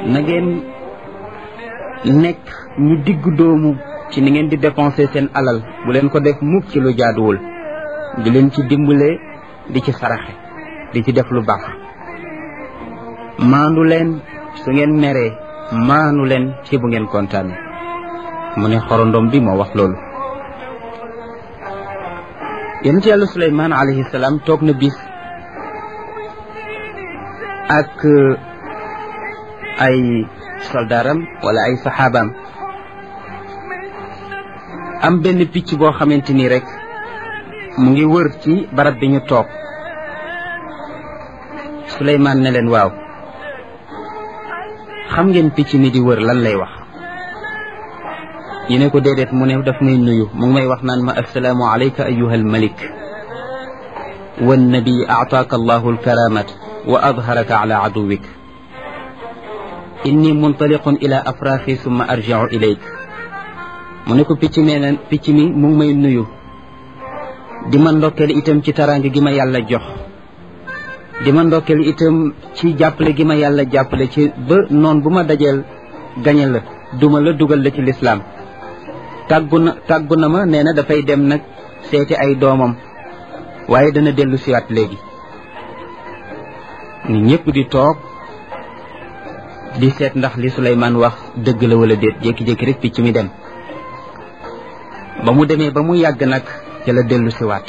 na ngeen nekk ñu diggu doomu ci ni ngeen di dépenser seen alal bu leen ko def mukk ci lu jaaduwul di leen ci dimbale di ci saraxe di ci def lu baax maandu leen su ngeen meree maanu leen ci bu ngeen kontaane mu ne xorondom bi moo wax loolu yonent yàlla Suleymaan alayhi salaam toog na bis ak ay soldaaram wala ay saxaabaam am benn picc boo xamante ni rek mu ngi wër ci barab bi ñu toog Suleymaan ne leen waaw xam ngeen picc mi di wër lan lay wax ñu ne ko déedéet mu ne daf may nuyu mu ngi may wax naan ma assalaamu alayka ayyuha almalik wannabi aataaka allahu alkaramat wa adharaka ala aduwik inni muntaliqun ila afraaxi summa arji'u ilayk mu ne ko picc mi mu ngi may nuyu di ma ndokkeel itam ci taraange gi ma yàlla jox di ma ndokkeel itam ci jàppale gi ma yàlla jàppale ci ba noon bu ma dajeel gañe la duma la dugal la ci lislaam tàggu na ma nee na dafay dem nag seeti ay doomam waaye dana dellu siwaat léegi ni ñëpp di toog di seet ndax li Suleymaan wax dëgg la wala déet jékki-jékki rek picc mi dem ba mu demee ba mu yàgg nag ca la dellu siwaat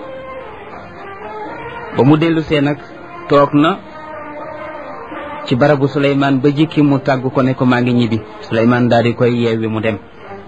ba mu dellu see nag toog na ci barabu Suleymaan ba jikki mu tàgg ko ne ko maa ngi ñibbi Suleymaan daal di koy yeewi mu dem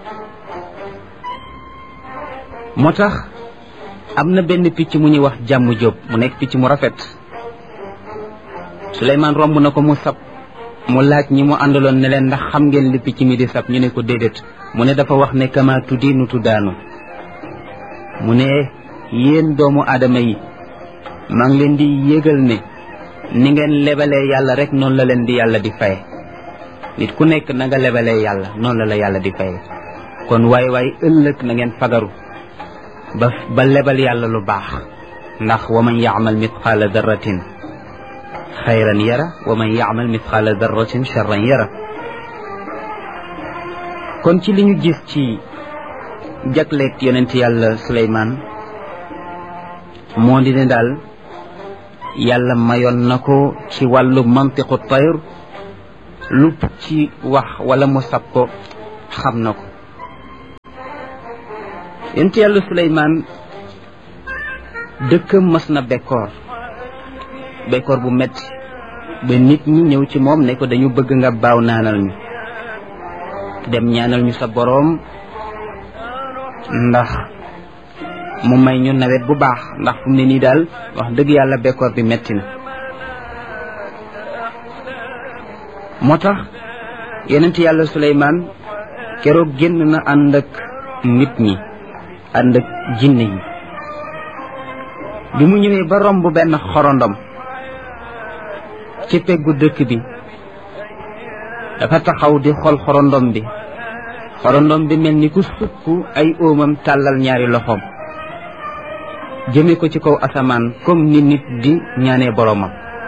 moo tax am na benn picc mu ñuy wax jàmm jóob mu nekk picc mu rafet Suleymaan romb na ko mu sab mu laaj ñi mu àndaloon ne leen ndax xam ngeen li picc mi di sab ñu ne ko déedéet mu ne dafa wax ne kama tuddiinu tuddaanu mu ne yéen doomu aadama yi maa ngi leen di yëgal ne ni ngeen lebalee yàlla rek noonu la leen di yàlla di faye nit ku nekk na nga lebalee yàlla noonu la la yàlla di faye kon waay ëllëg na ngeen fagaru ba lebal yàlla lu baax ndax wa man yaamal mitqaala darratin xayran yara wa man yaamal mitqaala darratin charran yara kon ci li ñu gis ci jagleeg yonent yàlla Suleymaan moo di ne daal yàlla mayoon na ko ci wàllu mantiqu tayr lu ci wax wala mu sab ko xam na ko yonent yàlla Suleymaan dëkkam mas na bekkoor bu metti ba nit ñi ñëw ci moom ne ko dañu bëgg nga baaw naanal ñu dem ñaanal ñu sa boroom ndax mu may ñu nawet bu baax ndax fu mu ne nii daal wax dëgg yàlla bekkoor bi metti na moo tax yonent yàlla Suleymaan keroog génn na ànd ak nit ñi ànd ak jinne yi bi mu ñëwee ba romb benn xorondom ci peggu dëkk bi dafa taxaw di xool xorondom bi mel ni ku sukk ay óomam tàllal ñaari loxoom jëme ko ci kaw asamaan comme ni nit di ñaanee boroomam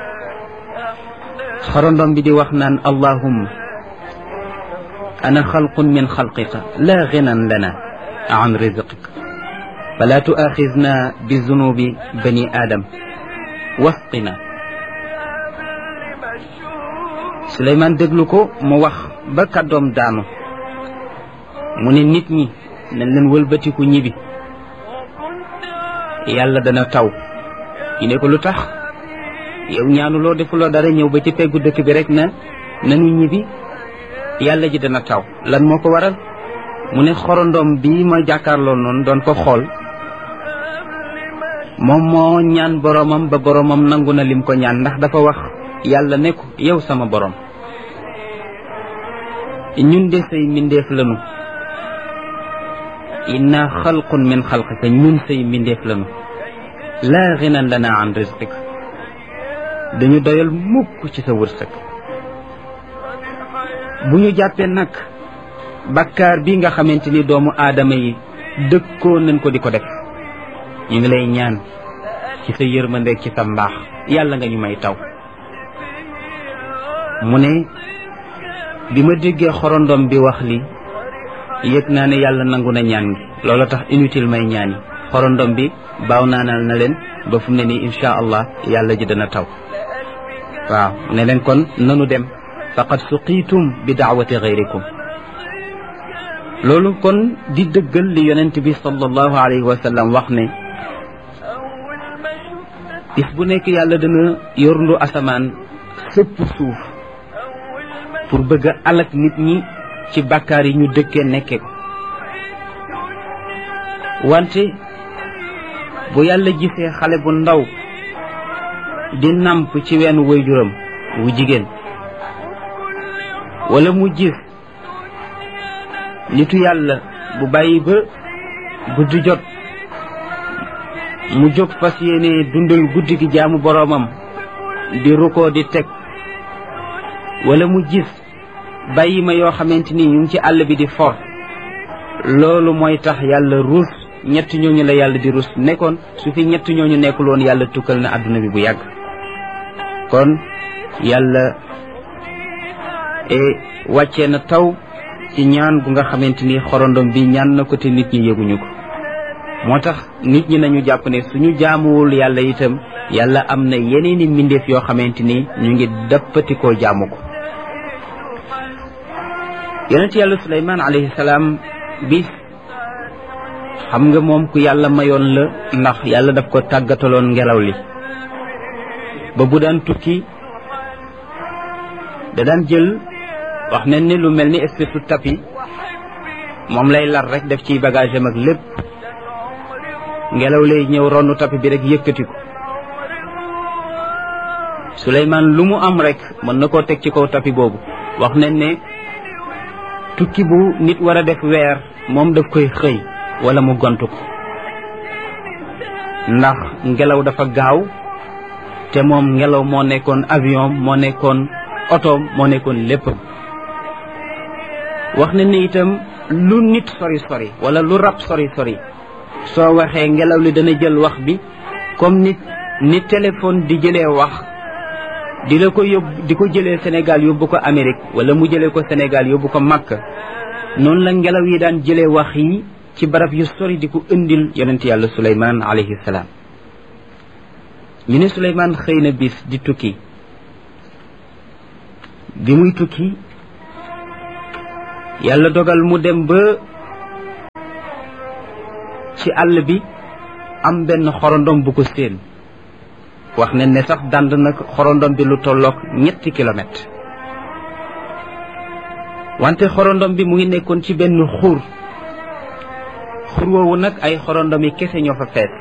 xorondom bi di wax naan allahumma ana xalqun min xalqika la ginan lana an rizqika fala tuaxizna bi zunubi bani aadam wasqina Suleymaan déglu ko mu wax ba kàddoom daanu mu ne nit ñi nañ leen wëlbatiku ñibbi yàlla dana taw ñu ne ko lu tax yow ñaanuloo defuloo dara ñëw ba ci peggu dëkk bi rek na nanu ñibbi yàlla ji dana taw lan moo ko waral mu ne xorondom bi ma jàkkaarloo noonu doon ko xool moom moo ñaan boroomam ba boroomam nangu na lim ko ñaan ndax dafa wax yàlla ne ko yow sama boroom ñun de say mbindeef lanu inna xalqun min xalqika ñun say mbindeef lanu laa ginan lana an rizqik dañu doyal mukk ci sa wërsëg bu ñu jàppee nag bakkaar bi nga xamante ni doomu aadama yi dëkkoo nañ ko di ko def ñu ngi lay ñaan ci sa yërmande ci sa mbaax yàlla nga ñu may taw mu ne bi ma déggee xorondom bi wax li yëg naa ne yàlla nangu na ñaan gi loolu tax inutile may ñaan yi xorondom bi baaw naanal na leen ba fu mu ne nii insha allah yàlla ji dana taw waaw ne leen kon nanu dem faqad suqiitum bi daawati gayrikum loolu kon di dëggal li yonent bi sallallahu alayhi wa sallam wax ne bis bu nekk yàlla dana yorndu asamaan sëpp suuf pour bëgg a alak nit ñi ci bàkkaar yi ñu dëkkee nekke ko wante bu yàlla gisee xale bu ndaw di nàmp ci wenn waajuram wu jigéen wala mu gis nitu yàlla bu bàyyi ba guddi jot mu jóg fas yéene dundal guddi gi jaamu boroomam di rukkoo di teg wala mu gis bàyyi ma yoo xamante ni ñu ngi ci àll bi di for loolu mooy tax yàlla ruus ñett ñooñu la yàlla di ruus nekkoon su fi ñett ñooñu nekkul woon yàlla tukkal na àdduna bi bu yàgg kon yàlla wàccee na taw ci ñaan gu nga xamante ni xorondom bi ñaan na ko te nit ñi yëguñu ko moo tax nit ñi nañu jàpp ne suñu jaamuwul yàlla itam yàlla am na yeneeni mbindeef yoo xamante ni ñu ngi dappati koo jaamu ko yonent yàlla Suleymaan alayhi salaam bis xam nga moom ku yàlla mayoon la ndax yàlla daf ko tàggataloon ngelaw li ba bu daan tukki da daan jël wax nañ ne lu mel ni espèce de tapis moom lay lar rek def ci bagage am ak lépp ngelaw lay ñëw ronu tapis bi rek yëkkati ko Suleymaan lu mu am rek mën na koo teg ci kaw tapis boobu wax nañ ne tukki bu nit war a def weer moom daf koy xëy wala mu gontu ko ndax ngelaw dafa gaaw te moom ngelaw moo nekkoon avion moo nekkoon otoom moo nekkoon lépp wax na ni itam lu nit sori sori wala lu rab sori sori soo waxee ngelaw li dana jël wax bi comme ni téléphone di jëlee wax di la ko yóbbu di ko jëlee Sénégal yóbbu ko Amérique wala mu jëlee ko Sénégal yóbbu ko Makka noonu la ngelaw yi daan jëlee wax yi ci barab yu sori di ko indil yonent yàlla Suleymaan alayhi salaam ñu ne Suleymaan xëy na bis di tukki bi muy tukki yàlla dogal mu dem ba ci àll bi am benn xorondom bu ko séen wax nañ ne sax dànd nag xorondom bi lu tolloog 3 kilomètres wante xorondom bi mu ngi nekkoon ci benn xur woowu nag ay xorondom yi kese ñoo fa fees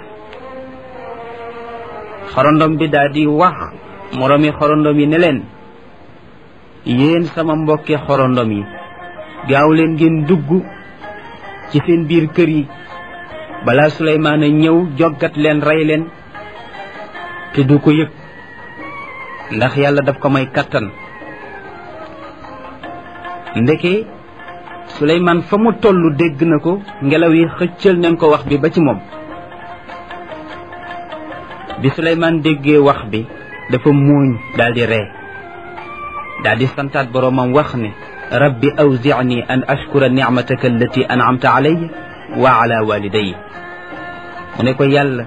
xorondom bi daal di wax moroomi xorondom yi ne leen yéen sama mbokki xorondom yi gaaw leen ngeen dugg ci seen biir kër yi balaa Suleymaan a ñëw joggat leen rey leen te du ko yëg ndax yàlla daf ko may kattan ndeke Suleymaan fa mu tollu dégg na ko ngelaw yi xëccal nañ ko wax bi ba ci moom bi Suleymaan déggee wax bi dafa muuñ daldi ree daldi santaat boroomam wax ne rabbi awzi'ni an ashkura ni'mataka allati an'amta alayya wa ala walidayya mu ne ko yàlla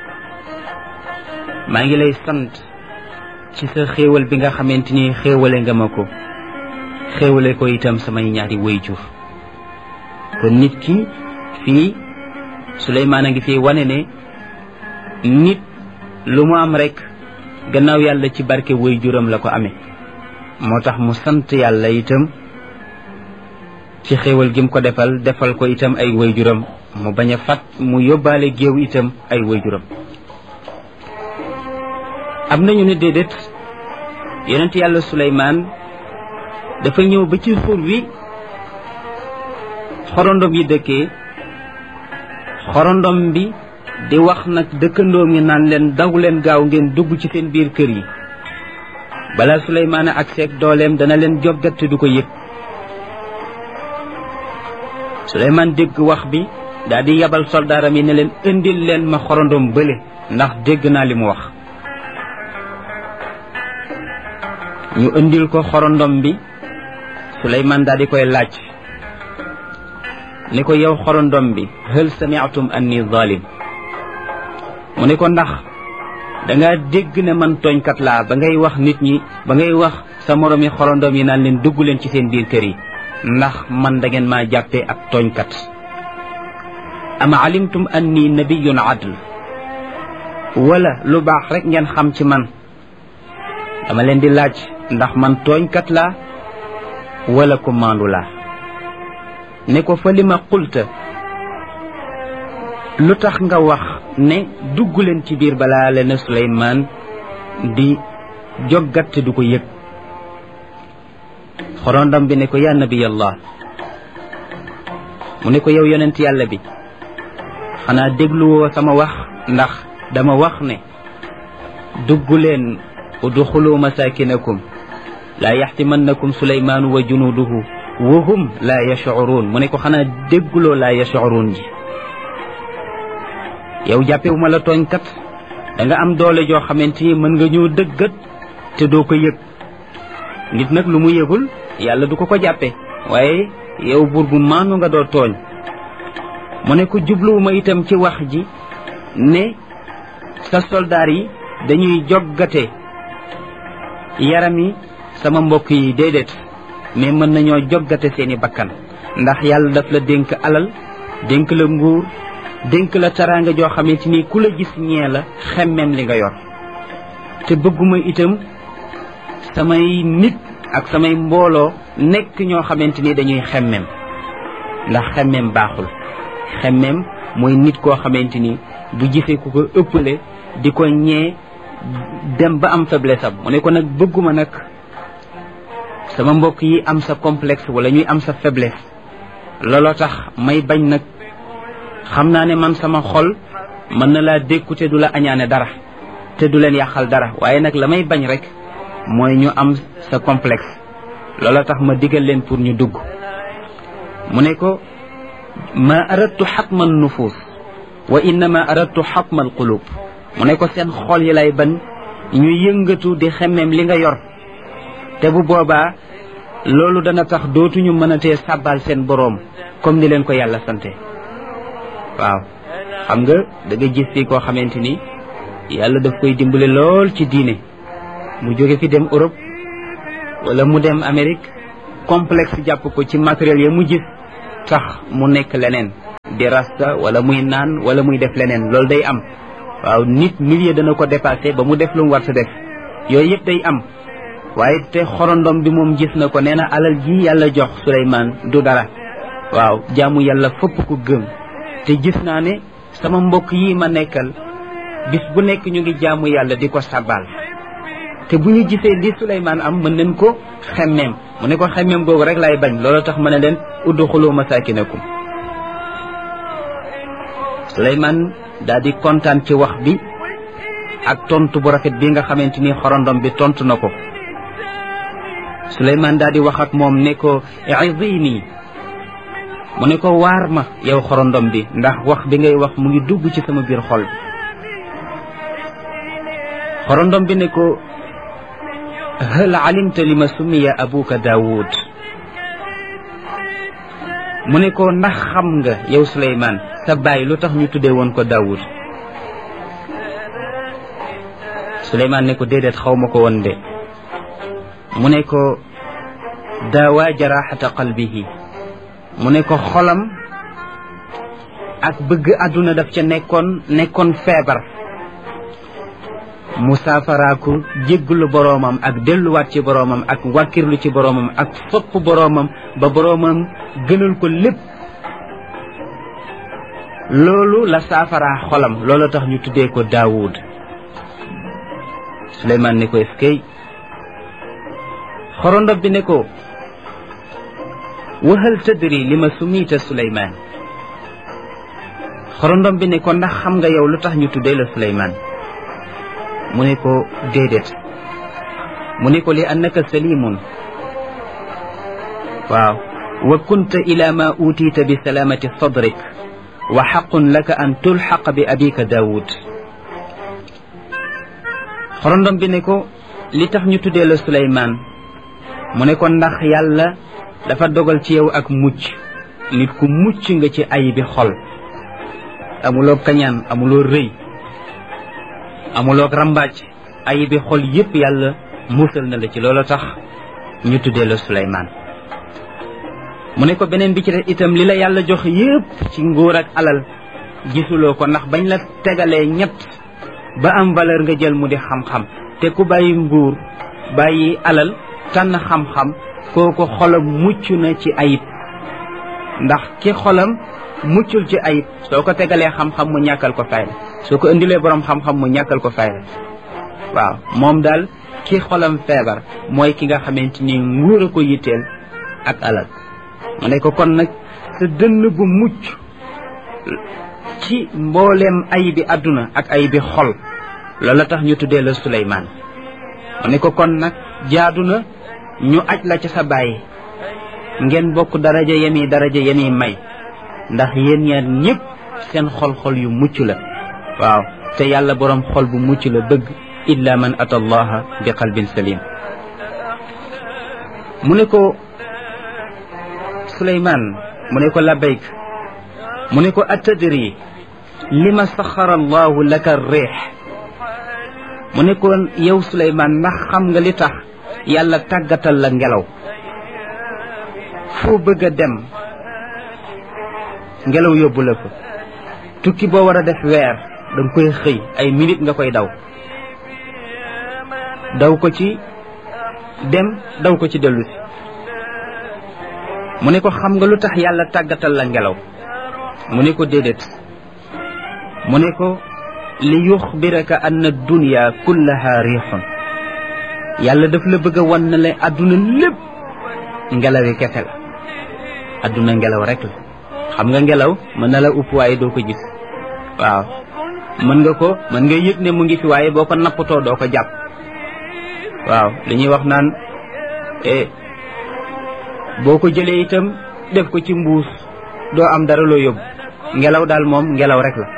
maa ngi lay sant ci sa xéewal bi nga xamante ni xéewale nga ma ko xéewale ko itam samay ñaari wayjur kon nit ki fii Suleymaan a ngi fii wane ne nit lu mu am rek gannaaw yàlla ci barke wayjuram la ko amee moo tax mu sant yàlla itam ci xéewal gi mu ko defal ko itam ay wayjuram mu bañ a fat mu yóbbaale géew itam ay wayjuram am nañu ne déedéet yonent yàlla Suleymaan dafa ñëw ba ci xur wi xorondom yi dëkkee xorondom bi di wax nag dëkkandoom yi naan leen daw leen gaaw ngeen dugg ci seen biir kër yi balaa Suleymaan ak seeg dooleem dana leen joggat te du ko yëg Suleymaan dégg wax bi daal di yabal soldaaram yi ne leen indil leen ma xorondom bële ndax dégg naa li mu wax ñu indil ko xorondom bi Suleymaan daal di koy laaj ni ko yow xorondom bi hal sami'tum anni zalim mu ne ko ndax danga dégg ne man tooñkat laa ba ngay wax nit ñi ba ngay wax sa moromi xorondom yi naan leen dugg leen ci seen biir kër yi ndax man da ngeen maa jàppee ak tooñkat ama alimtum anni nabiyyun adl wala lu baax rek ngeen xam ci man dama leen di laaj ndax man tooñkat laa wala ko maandu laa ne ko fa li ma qulta lu tax nga wax ne dugg leen ci biir balaa leen Suleymaan di joggat te du ko yëg xorondam bi ne ko yaa nabiyallah mu ne ko yow yonent yàlla bi xanaa dégluwoo sama wax ndax dama wax ne dugg leen udxulu masakinakum laa yaxtimannakum Suleymaanu wa junuuduhu wa hum laa yashcuruun mu ne ko xanaa dégguloo laa yashcuruun ji yow jàppewu ma la tooñkat da nga am doole joo xamante ni mën nga ñëw dëggat te doo ko yëg nit nag lu mu yëgul yàlla du ko ko jàppe waaye yow buur bu maanu nga doo tooñ mu ne ko jubluwuma itam ci wax ji ne sa soldaar yi dañuy joggate yaram yi sama mbokk yi déedéet mais mën nañoo joggate seeni bakkan ndax yàlla daf la dénk alal dénk la nguur dénk la taraanga joo xamante ni ku la gis ñee la xemmem li nga yor te bëgguma itam samay nit ak samay mbooloo nekk ñoo xamante ni dañuy xemmem ndax xemmem baaxul xemmem mooy nit koo xamante ni bu gisee ku ko ëppale di ko ñee dem ba am faiblesse am mu ne ko nag bëgguma nag sama mbokk yi am sa complexe wala ñuy am sa faiblesse looloo tax may bañ nag xam naa ne man sama xol mën na laa dékku te du la añaane dara te du leen yàqal dara waaye nag la may bañ rek mooy ñu am sa complexe looloo tax ma digal leen pour ñu dugg mu ne ko ma aradtu xatma al nufus wa innama aradtu xatma al qulub mu ne ko seen xol yi lay ban ñu yëngatu di xemmem li nga yor te bu boobaa loolu dana tax dootuñu mënatee sàbbal seen boroom comme ni leen ko yàlla sante waaw xam nga da nga gis fii koo xamante ni yàlla daf koy dimbale lool ci diine mu jóge fi dem Europe wala mu dem Amérique complexe jàpp ko ci matériel ya mu gis tax mu nekk leneen di rasta wala muy naan wala muy def leneen loolu day am waaw nit milieu dana ko dépassé ba mu def lu mu war sa def yooyu yëpp day am waaye te xorondom bi moom gis na ko nee na alal ji yàlla jox Suleymaan du dara waaw jaamu yàlla fëpp ko gëm te gis naa ne sama mbokk yi ma nekkal bis bu nekk ñu ngi jaamu yàlla di ko sabal te bu ñu gisee li Suleymaan am mën nañ ko xemmeem mu ne ko xemmeem googu rek laay bañ loolu tax ma ne leen udxulu masakinakum Suleymaan daal di kontaan ci wax bi ak tontu bu rafet bi nga xamante ni xorondom bi tontu na ko Suleymaan daal di wax ak moom ne ko izini mu ne ko waar ma yow xorondom bi ndax wax bi ngay wax mu ngi dugg ci sama biir xol bi xorondom bi ne ko hal alimta lima summiya abuka Daawud mu ne ko ndax xam nga yow Suleymaan sa baay lu tax ñu tuddee woon ko Daawud Suleymaan ne ko déedéet xaw ma ko woon de mu ne ko daawa jaraxata qalbihi mu ne ko xolam ak bëgg àdduna daf ca nekkoon feebar mu saafaraaku jéggalu boroomam ak delluwaat ci boroomam ak wàkkirlu ci boroomam ak sopp boroomam ba boroomam gënal ko lépp loolu la saafaraa xolam loolu tax ñu tuddee ko Daawud Suleymaan ne ko eskay xorondom bi ne ko wa hal tadri lima sumita Suleymaan xorondom bi ne ko ndax xam nga yow lu tax ñu tuddee la Suleymaan mu ne ko déedéet mu ne ko li annaka salimun waaw wa kunta ila ma utiita bi salamati sadrik wa xaqun laka an tulxaqa bi abika Daawud xorondom bi ne ko li tax ñu tuddee la Suleymaan mu ne ko ndax yàlla dafa dogal ci yow ak mucc nit ku mucc nga ci ayibi xol amuloo kañaan amuloo rëy amuloo rambaaj ayibi xol yépp yàlla musal na la ci loolu tax ñu tuddee la Suleymaan mu ne ko beneen bi ci def itam li la yàlla jox yépp ci nguur ak alal gisuloo ko ndax bañ la tegalee ñett ba am valeur nga jël mu di xam-xam te ku bàyyi nguur bàyyi alal tànn xam-xam kooku xolam mucc na ci ayib ndax ki xolam muccul ci ayib soo ko tegalee xam-xam mu ñàkkal ko fayda soo ko indilee borom xam-xam mu ñàkkal ko fayda waaw moom daal ki xolam feebar mooy ki nga xamante ni nguur a ko yitteel ak alal mu ne ko kon nag sa dënn bu mucc ci mbooleem ayibi àdduna ak ayibi xol loola tax ñu tuddee la Suleymaan mu ne ko kon nag jaadu na ñu aj la ca sa bàyyi ngeen bokk daraja yemi may ndax yéen ñaar ñëpp seen xol-xol yu mucc la waaw te yàlla boroom xol bu mucc la bëgg illa man ata allaha bi qalbin salim mu ne ko Suleymaan mu ne ko labayk mu ne ko atadri lima saxara allahu laka riix mu ne ko yow Suleymaan ndax xam nga li tax yàlla tàggatal la ngelaw foo bëgg a dem ngelaw yóbbu la ko tukki boo war a def weer danga koy xëy ay minute nga koy daw ko ci dem daw ko ci dellu si mu ne ko xam nga lu tax yàlla tàggatal la ngelaw mu ne ko déedéet mu ne ko li yuxbiraka anna dunya kullaha riixun yàlla daf la bëgg a wan ne la adduna lépp ngelawi kese la adduna ngelaw rek la xam nga ngelaw mën na la upp waaye doo ko gis waaw mën nga yëg ne mu ngi fi waaye boo ko nappatoo doo ko jàpp waaw li ñuy wax naan boo ko jëlee itam def ko ci mbuus doo am dara loo yóbbu ngelaw daal moom ngelaw rek la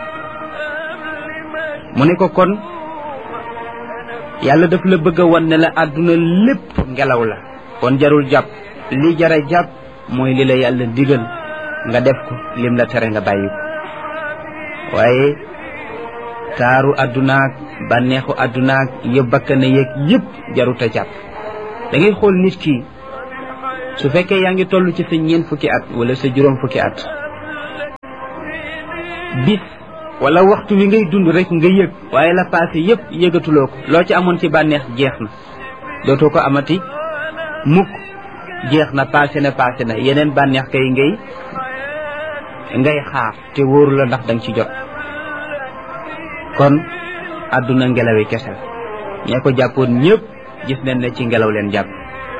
mu ne ko kon yàlla daf la bëgg a wan ne la àdduna lépp ngelaw la kon jarul jàpp li jara jàpp mooy li la yàlla digal nga def ko lim la tere nga bàyyi ko waaye taaru àddunaak bànneexu àddunaak yëpp bakkane yeeg yëpp jarut a jàpp da ngay xool nit ki su fekkee yaa ngi toll ci sa 4 fukki at wala sa 5 fukki at bis wala waxtu wi ngay dund rek nga yëg waaye la passé yëpp yëgatuloo ko loo ci amoon ci bànneex jeex na dootoo ko amati mukk jeex na passé na yeneen bànneex kay ngay xaar te wóoru la ndax danga ci jot kon àdduna ngelawi kese la ñee ko jàppoon ñëpp gis nañ ne ci ngelaw leen jàpp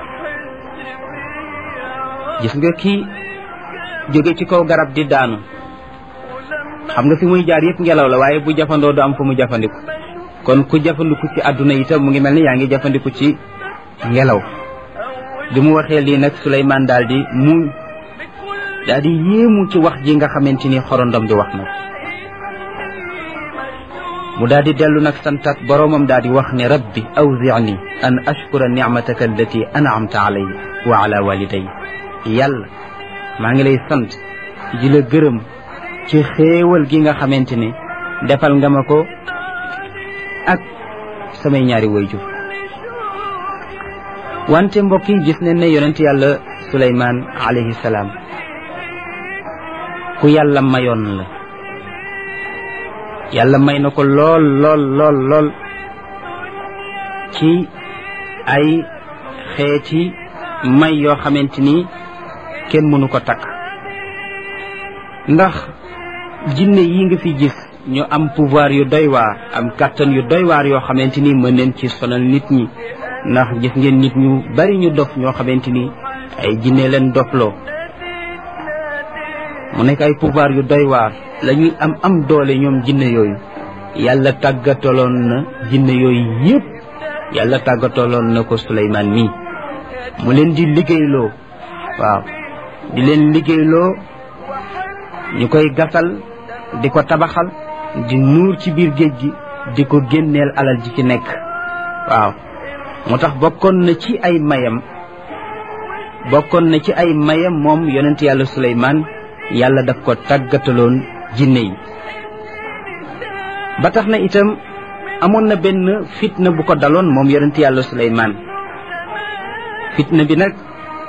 gis nga kii jóge ci kaw garab di daanu xam nga fi muy jaar yëpp ngelaw la waaye bu jafandoo du am fu mu jafandiku kon ku jafandiku ci àdduna itam mu ngi mel ni yaa ngi jafandiku ci ngelaw bi mu waxee lii nag Suleymaan daal di yéemu ci wax ji nga xamante ni xorondom di wax nag mu daal di dellu nag santat boroomam daal di wax ne rabbi awzi'ni an ashkura ni'mataka allati an'amta alayya wa ala walidayya yàlla maa ngi lay sant di la gërëm ci xéewal gi nga xamante ne defal nga ma ko ak samay ñaari wayjur wante mbokk yi gis nañ ne yonent yàlla Suleymaan alayhi salaam ku yàlla mayoon la yàlla may na ko lool ci ay xeeti may yoo xamante ni kenn mënu ko takk ndax jinne yi nga fi gis ñu am pouvoir yu doy waar am kàttan yu doy waar yoo xamante ni mën neen ci sonal nit ñi ndax gis ngeen nit ñu bari ñu dof ñoo xamante ni ay jinne leen dofloo mu nekk ay pouvoir yu doy waar la ñuy am doole ñoom jinne yooyu yàlla tàggataloon na jinne yooyu yëpp yàlla tàggataloon na ko Suleymaan mii mu leen di liggéeyloo waaw di leen liggéeyloo ñu koy gasal di ko tabaxal di nuur ci biir géej gi di ko génneel alal ji ci nekk waaw moo tax bokkoon na ci ay mayam bokkoon na ci ay mayam moom yonent yàlla Suleymaan yàlla daf ko tàggataloon jinne yi ba tax na itam amoon na benn fitna bu ko daloon moom yonent yàlla Suleymaan fitna bi nag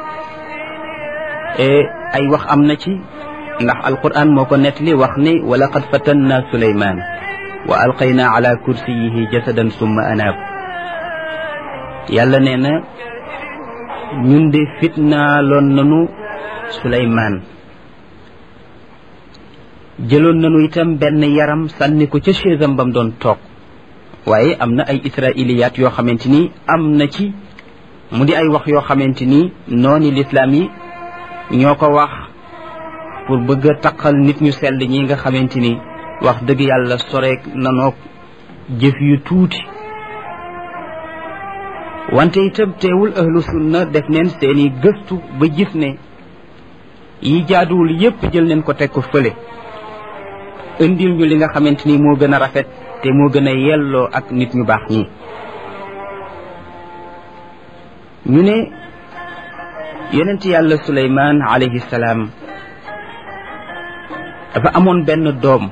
ay wax am na ci ndax alquran moo ko nettali wax ni wa laqad fatanna Suleymaan wa alqayna ala kursiyihi jasadan summa anaab yàlla nee na ñun de fitnaaloon nanu Suleymaan jëloon nanu itam benn yaram sànni ko ca chaisam bam doon toog waaye am na ay israiliyaat yoo xamante ni am na ci mu di ay wax yoo xamante ni nooni lislaam yi ñoo ko wax pour bëgg a taqal nit ñu sell ñi nga xamante ni wax dëgg yàlla soreek nanoog jëf yu tuuti wante itam teewul ahlu sunna def neen seeni gëstu ba gis ne yi jaaduwul yépp jël neen ko teg ko fële indil ñu li nga xamante ni moo gën a rafet te moo gën a yelloo ak nit ñu baax ñi ñu ne yonent yàlla Suleymaan alayhi salaam dafa amoon benn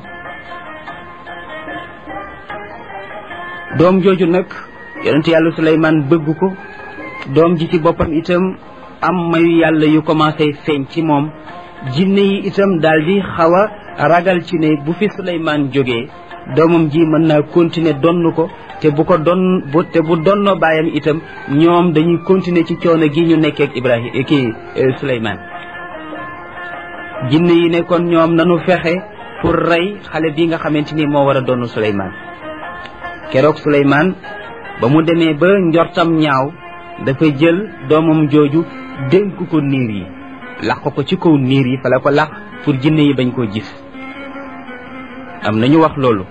doom jooju nag yonent yàlla Suleymaan bëgg ko doom ji ci boppam itam am mayu yàlla yu commencé feeñ ci moom jinne yi itam daal di xaw a ragal ci ne bu fi Suleymaan jógee doomam ji mën naa continuer donn ko te bu donnoo baayam itam ñoom dañuy continuer ci coono gi ñu nekkee ak Ibrahima Suleymaan jinne yi ne kon ñoom nanu fexe pour rey xale bi nga xamante ni moo war a donn Suleymaan keroog Suleymaan ba mu demee ba njortam ñaaw dafa jël doomam jooju dénk ko niir yi laq ko ci kaw niir yi fa la ko laq pour jinne yi bañ koo gis am nañu wax loolu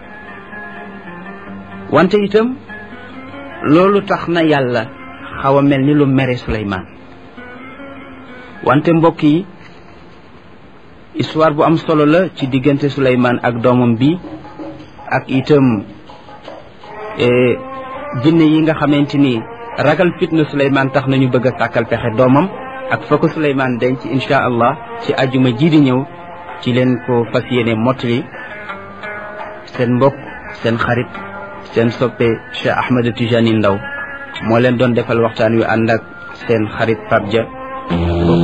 wante itam loolu tax na yàlla xaw a mel ni lu mere Suleymaan wante mbokk yi histoire bu am solo la ci diggante Suleymaan ak doomam bi ak itam jinne yi nga xamante ni ragal fitna Suleymaan tax nañu bëgg a sàkkal pexe doomam ak fa ko Suleymaan denc insha allah ci ajuma ji di ñëw ci leen ko fas yéene mottali seen mbokk seen xarit seen soppe Cheikh Ahmed Tijani Ndaw moo leen doon defal waxtaan wi ànd ak seen xarit Pape Dia